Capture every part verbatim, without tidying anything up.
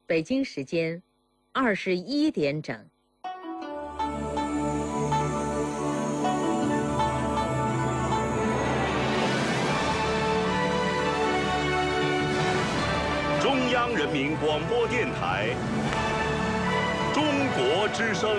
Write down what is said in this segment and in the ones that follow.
北京时间二十一点整。 中央人民广播电台中国之声。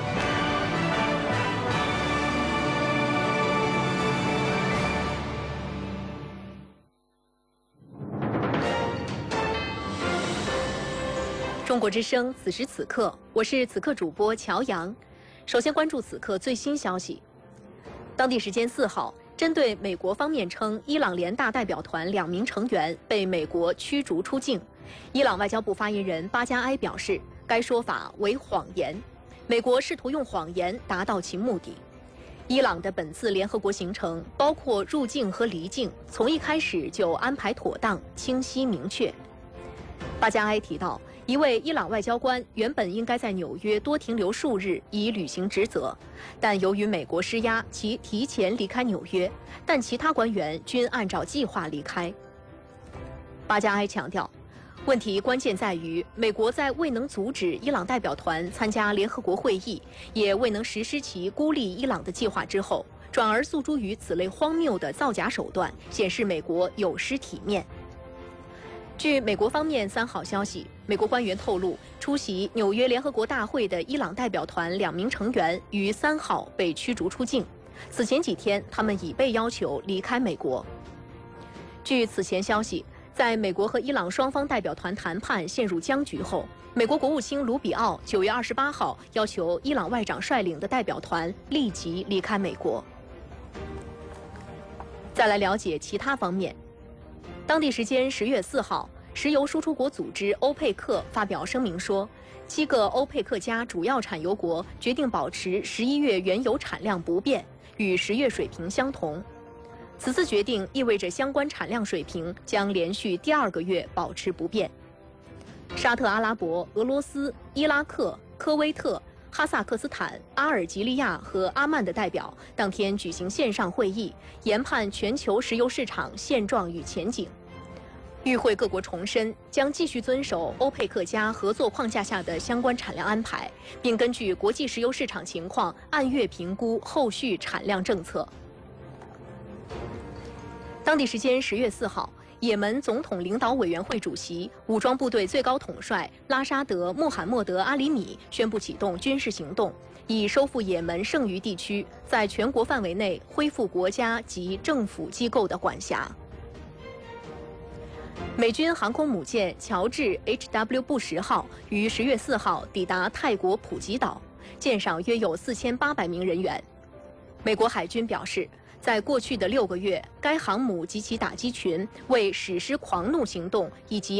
中国之声，此时此刻，我是此刻主播乔阳。首先关注此刻最新消息。当地时间四号，针对美国方面称伊朗联大代表团两名成员被美国驱逐出境，伊朗外交部发言人巴加埃表示，该说法为谎言，美国试图用谎言达到其目的。伊朗的本次联合国行程包括入境和离境，从一开始就安排妥当、清晰明确。巴加埃提到，一位伊朗外交官原本应该在纽约多停留数日以履行职责，但由于美国施压，其提前离开纽约，但其他官员均按照计划离开。巴加埃强调，问题关键在于美国在未能阻止伊朗代表团参加联合国会议，也未能实施其孤立伊朗的计划之后，转而诉诸于此类荒谬的造假手段，显示美国有失体面。据美国方面三号消息，美国官员透露，出席纽约联合国大会的伊朗代表团两名成员于三号被驱逐出境。此前几天，他们已被要求离开美国。据此前消息，在美国和伊朗双方代表团谈判陷入僵局后，美国国务卿卢比奥九月二十八号要求伊朗外长率领的代表团立即离开美国。再来了解其他方面。当地时间十月四号，石油输出国组织欧佩克发表声明说，七个欧佩克加主要产油国决定保持十一月原油产量不变，与十月水平相同。此次决定意味着相关产量水平将连续第二个月保持不变。沙特阿拉伯、俄罗斯、伊拉克、科威特、哈萨克斯坦、阿尔及利亚和阿曼的代表当天举行线上会议，研判全球石油市场现状与前景。与会各国重申将继续遵守欧佩克加合作框架下的相关产量安排，并根据国际石油市场情况按月评估后续产量政策。当地时间十月四号，也门总统领导委员会主席、武装部队最高统帅拉沙德·穆罕默德·阿里米宣布启动军事行动，以收复也门剩余地区，在全国范围内恢复国家及政府机构的管辖。美军航空母舰乔治 H W 布什号于十月四号抵达泰国普吉岛，舰上约有四千八百名人员。美国海军表示，在过去的六个月，该航母及其打击群为史诗狂怒行动以及